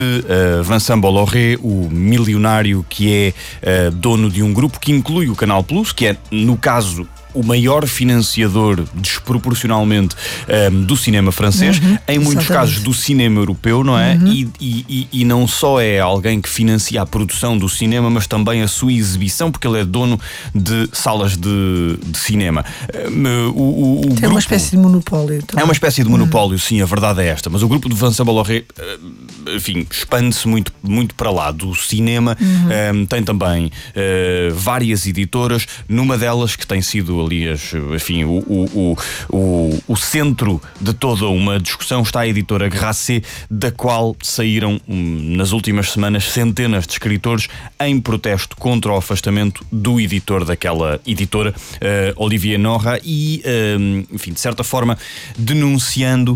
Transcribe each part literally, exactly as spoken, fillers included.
Uh, Vincent Bolloré, o milionário que é uh, dono de um grupo que inclui o Canal Plus, que é, no caso, o maior financiador desproporcionalmente um, do cinema francês, uhum, em muitos exatamente. casos do cinema europeu, não é? Uhum. E, e, e não só é alguém que financia a produção do cinema, mas também a sua exibição, porque ele é dono de salas de, de cinema. Um, o, o, o Tem grupo... uma espécie de monopólio também. É uma espécie de monopólio, sim, a verdade é esta. Mas o grupo de Vincent Bolloré, enfim, expande-se muito, muito para lá do cinema. Uhum. Um, tem também uh, várias editoras, numa delas que tem sido ali, enfim, o, o, o, o centro de toda uma discussão está a editora Grasset, da qual saíram um, nas últimas semanas centenas de escritores em protesto contra o afastamento do editor daquela editora, uh, Olivier Nora, e, uh, enfim, de certa forma, denunciando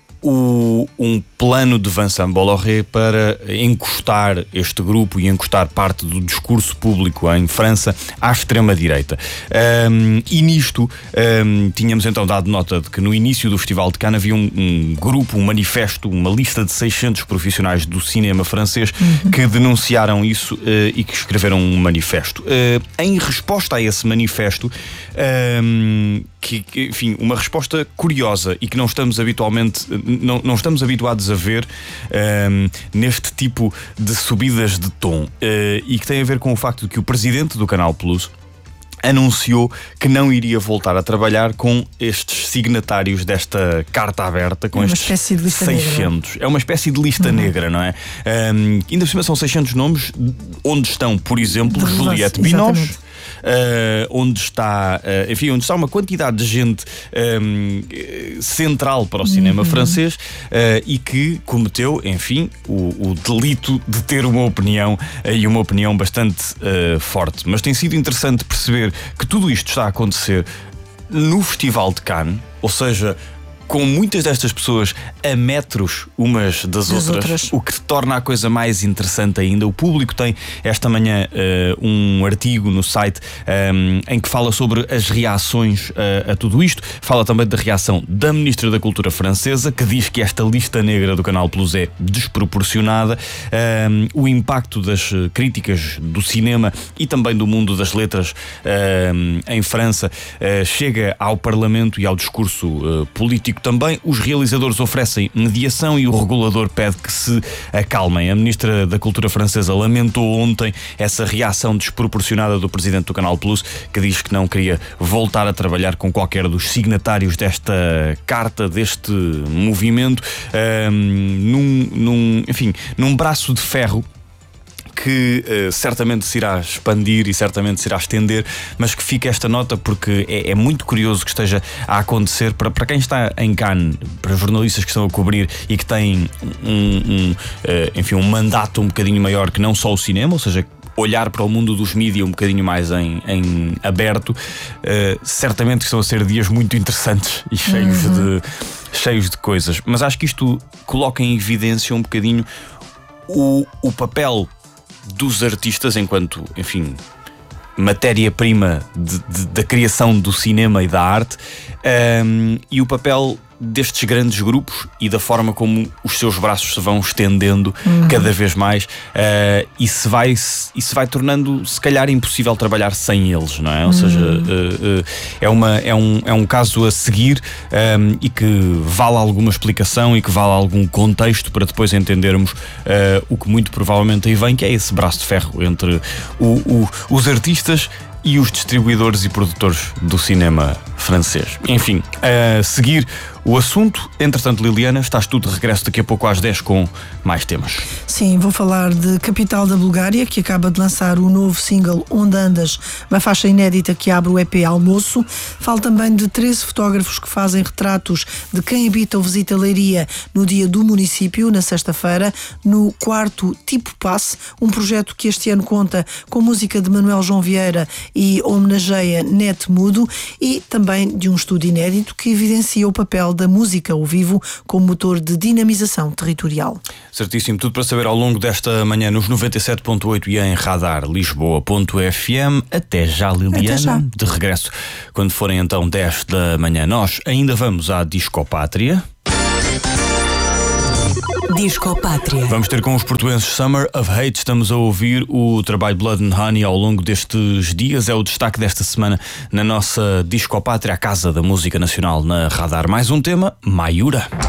O, um plano de Vincent Bolloré para encostar este grupo e encostar parte do discurso público em França à extrema-direita. Um, e nisto um, tínhamos então dado nota de que no início do Festival de Cannes havia um, um grupo, um manifesto, uma lista de seiscentos profissionais do cinema francês uhum. que denunciaram isso uh, e que escreveram um manifesto. Uh, em resposta a esse manifesto, um, que, enfim, uma resposta curiosa e que não estamos habitualmente Não, não estamos habituados a ver um, neste tipo de subidas de tom, uh, e que tem a ver com o facto de que o presidente do Canal Plus anunciou que não iria voltar a trabalhar com estes signatários desta carta aberta, com é uma estes espécie de lista seiscentos. Negra. É uma espécie de lista uhum. negra, não é? Um, ainda por cima são seiscentos nomes, onde estão, por exemplo, de Juliette Binoche. Uh, onde está, uh, enfim, onde está uma quantidade de gente um, central para o cinema uhum. francês uh, e que cometeu, enfim, o, o delito de ter uma opinião uh, e uma opinião bastante uh, forte. Mas tem sido interessante perceber que tudo isto está a acontecer no Festival de Cannes, ou seja, com muitas destas pessoas a metros umas das, das outras, outras, o que torna a coisa mais interessante ainda. O Público tem esta manhã uh, um artigo no site um, em que fala sobre as reações uh, a tudo isto. Fala também da reação da Ministra da Cultura francesa, que diz que esta lista negra do Canal Plus é desproporcionada. Um, o impacto das críticas do cinema e também do mundo das letras um, em França uh, chega ao Parlamento e ao discurso uh, político também. Os realizadores oferecem mediação e o regulador pede que se acalmem. A Ministra da Cultura francesa lamentou ontem essa reação desproporcionada do presidente do Canal Plus, que diz que não queria voltar a trabalhar com qualquer dos signatários desta carta, deste movimento, um, num, num, enfim, num braço de ferro que uh, certamente se irá expandir e certamente se irá estender, mas que fica esta nota porque é, é muito curioso que esteja a acontecer para, para quem está em Cannes, para jornalistas que estão a cobrir e que têm um, um, uh, enfim, um mandato um bocadinho maior que não só o cinema, ou seja, olhar para o mundo dos mídias um bocadinho mais em, em aberto. Uh, certamente que estão a ser dias muito interessantes e cheios, uhum. de, cheios de coisas, mas acho que isto coloca em evidência um bocadinho o, o papel dos artistas enquanto, enfim, matéria-prima de, de, da criação do cinema e da arte, um, e o papel destes grandes grupos e da forma como os seus braços se vão estendendo uhum. cada vez mais, uh, e, se vai, e se vai tornando se calhar impossível trabalhar sem eles, não é? Ou uhum. seja, uh, uh, é, uma, é, um, é um caso a seguir, um, e que vale alguma explicação e que vale algum contexto para depois entendermos uh, o que muito provavelmente aí vem, que é esse braço de ferro entre o, o, os artistas e os distribuidores e produtores do cinema francês. Enfim, a seguir o assunto. Entretanto, Liliana, estás tu de regresso daqui a pouco às dez com mais temas. Sim, vou falar de Capital da Bulgária, que acaba de lançar o novo single Onde Andas, uma faixa inédita que abre o E P Almoço. Falo também de treze fotógrafos que fazem retratos de quem habita ou visita Leiria no dia do município, na sexta-feira, no quarto Tipo Passe, um projeto que este ano conta com música de Manuel João Vieira e homenageia Neto Mudo, e também de um estudo inédito que evidencia o papel da música ao vivo como motor de dinamização territorial. Certíssimo, tudo para saber ao longo desta manhã nos noventa e sete ponto oito e em radar lisboa ponto f m. Até já, Liliana. Até já. De regresso, quando forem então dez da manhã. Nós ainda vamos à Discopátria. Disco Pátria. Vamos ter com os portuenses Summer of Hate. Estamos a ouvir o trabalho Blood and Honey ao longo destes dias. É o destaque desta semana na nossa Disco Pátria, a Casa da Música Nacional na Radar. Mais um tema, Mayura.